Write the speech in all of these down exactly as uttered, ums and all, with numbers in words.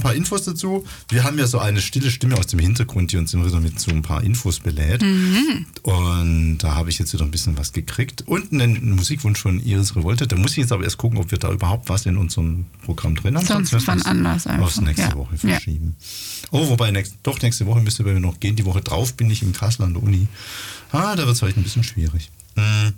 paar Infos dazu. Wir haben ja so eine stille Stimme aus dem Hintergrund, die uns immer wieder mit so ein paar Infos belädt. Mhm. Und da habe ich jetzt wieder ein bisschen was gekriegt. Und einen Musikwunsch von Iris Revolte. Da muss ich jetzt aber erst gucken, ob wir da überhaupt was in unserem Programm drin haben. Sonst Sonst wann anders einfach. Aufs nächste ja. Woche verschieben. Ja. Oh, wobei, nächst, doch, nächste Woche müsste bei mir noch gehen. Die Woche drauf bin ich in Kassel an der Uni. Ah, da wird es vielleicht ein bisschen schwierig. Mhm.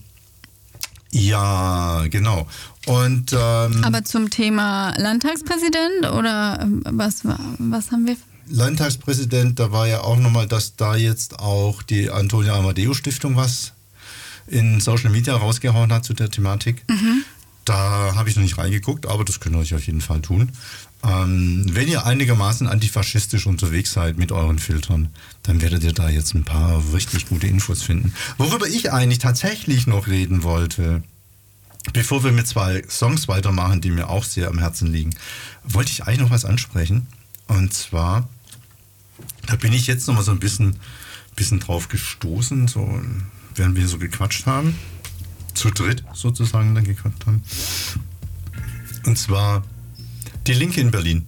Ja, genau. Und, ähm, aber zum Thema Landtagspräsident oder was, was haben wir? Landtagspräsident, da war ja auch nochmal, dass da jetzt auch die Antonia Amadeo Stiftung was in Social Media rausgehauen hat zu der Thematik. Mhm. Da habe ich noch nicht reingeguckt, aber das könnt ihr euch auf jeden Fall tun. Ähm, wenn ihr einigermaßen antifaschistisch unterwegs seid mit euren Filtern, dann werdet ihr da jetzt ein paar richtig gute Infos finden. Worüber ich eigentlich tatsächlich noch reden wollte, bevor wir mit zwei Songs weitermachen, die mir auch sehr am Herzen liegen, wollte ich eigentlich noch was ansprechen. Und zwar, da bin ich jetzt noch mal so ein bisschen, bisschen drauf gestoßen, so während wir so gequatscht haben, zu dritt sozusagen dann gequatscht haben. Und zwar die Linke in Berlin.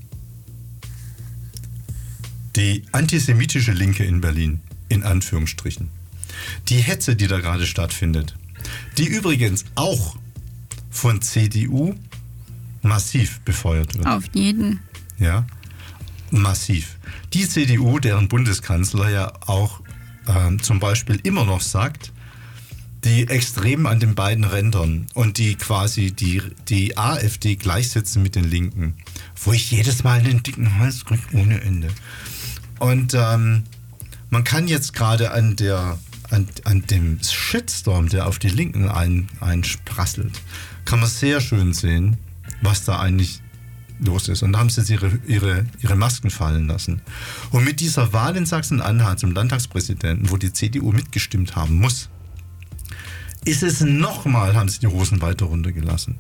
Die antisemitische Linke in Berlin, in Anführungsstrichen. Die Hetze, die da gerade stattfindet, die übrigens auch von C D U massiv befeuert wird. Auf jeden. Ja, massiv. Die C D U, deren Bundeskanzler ja auch ähm, zum Beispiel immer noch sagt, die Extremen an den beiden Rändern und die quasi die, die AfD gleichsetzen mit den Linken, wo ich jedes Mal einen dicken Hals kriege ohne Ende. Und ähm, man kann jetzt gerade an der an, an dem Shitstorm, der auf die Linken ein, einsprasselt, kann man sehr schön sehen, was da eigentlich los ist. Und da haben sie jetzt ihre, ihre, ihre Masken fallen lassen. Und mit dieser Wahl in Sachsen-Anhalt zum Landtagspräsidenten, wo die C D U mitgestimmt haben muss, ist es nochmal, haben sie die Hosen weiter runtergelassen.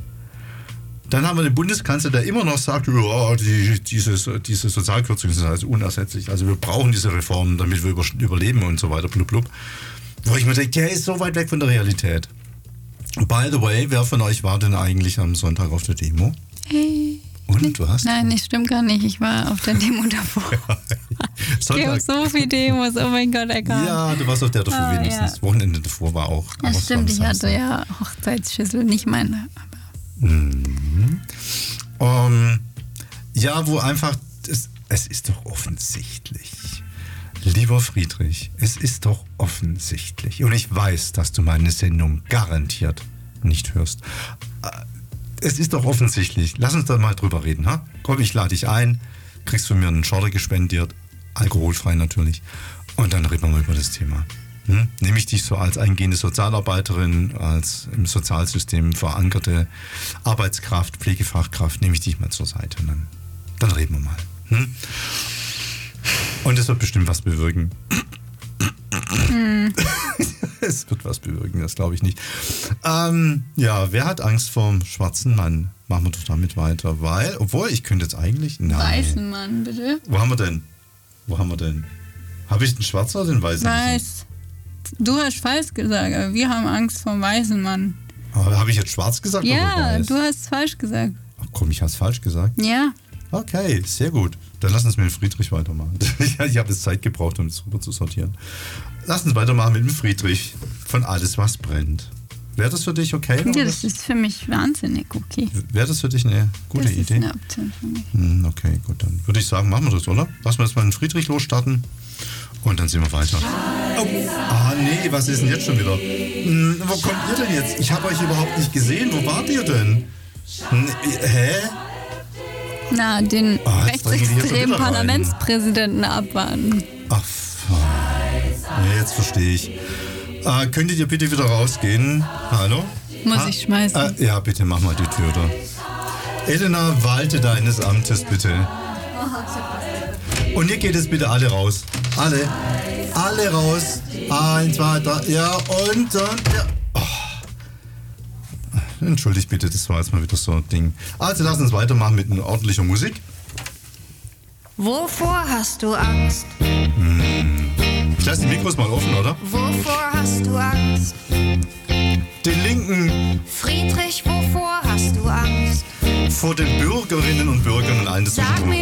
Dann haben wir den Bundeskanzler, der immer noch sagt, ja, die, dieses, diese Sozialkürzungen sind also unersetzlich. Also wir brauchen diese Reformen, damit wir über, überleben und so weiter, blub, blub. Wo ich mir denke, der ist so weit weg von der Realität. By the way, wer von euch war denn eigentlich am Sonntag auf der Demo? Hey. Und, du hast? Nein, das stimmt gar nicht. Ich war auf der Demo davor. Es gibt so viele Demos, oh mein Gott, Eckart. Ja, du warst auf der davor ah, wenigstens. Ja. Wochenende davor war auch. Ja, stimmt, ich hatte ja Hochzeitsschüssel, nicht meine. Mhm. Um, ja, wo einfach, es, es ist doch offensichtlich. Lieber Friedrich, es ist doch offensichtlich. Und ich weiß, dass du meine Sendung garantiert nicht hörst. Es ist doch offensichtlich. Lass uns da mal drüber reden. Ha? Komm, ich lade dich ein, kriegst von mir einen Schorle gespendiert, alkoholfrei natürlich. Und dann reden wir mal über das Thema. Hm? Nehme ich dich so als eingehende Sozialarbeiterin, als im Sozialsystem verankerte Arbeitskraft, Pflegefachkraft, nehme ich dich mal zur Seite. Und dann, dann reden wir mal. Hm? Und es wird bestimmt was bewirken. Hm. Es wird was bewirken, das glaube ich nicht. Ähm, ja, wer hat Angst vorm schwarzen Mann? Machen wir doch damit weiter, weil, obwohl, ich könnte jetzt eigentlich... Nein. Weißen Mann, bitte. Wo haben wir denn? Wo haben wir denn? Habe ich den schwarzen oder den weißen? Weiß. Du hast falsch gesagt, aber wir haben Angst vor dem weißen Mann. Aber habe ich jetzt schwarz gesagt ja, oder weiß? Ja, du hast falsch gesagt. Ach komm, ich habe es falsch gesagt? Ja. Okay, sehr gut. Dann lass uns mit dem Friedrich weitermachen. Ich habe jetzt Zeit gebraucht, um es rüber zu sortieren. Lass uns weitermachen mit dem Friedrich von Alles, was brennt. Wäre das für dich okay? Ja, das ist für mich wahnsinnig okay. Wäre das für dich eine gute Idee? Das ist eine Option für mich. Hm, okay, gut, dann würde ich sagen, machen wir das, oder? Lassen wir jetzt mal den Friedrich losstarten und dann sehen wir weiter. Oh. Ah, nee, was ist denn jetzt schon wieder? Hm, wo kommt ihr denn jetzt? Ich habe euch überhaupt nicht gesehen. Wo wart ihr denn? Hm, hä? Na, den oh, rechtsextremen Parlamentspräsidenten abwarten. Ach, ja, jetzt verstehe ich. Äh, könntet ihr bitte wieder rausgehen? Hallo? Muss ha? ich schmeißen? Äh, ja, bitte mach mal die Tür da. Elena, walte deines Amtes bitte. Und ihr geht jetzt bitte alle raus. Alle. Alle raus. Eins, zwei, drei. Ja, und dann... Ja. Entschuldigt bitte, das war jetzt mal wieder so ein Ding. Also lass uns weitermachen mit einer ordentlicher Musik. Wovor hast du Angst? Hm. Ich lasse die Mikros mal offen, oder? Wovor hast du Angst? Den Linken. Friedrich, wovor hast du Angst? Vor den Bürgerinnen und Bürgern und allen das Sag mir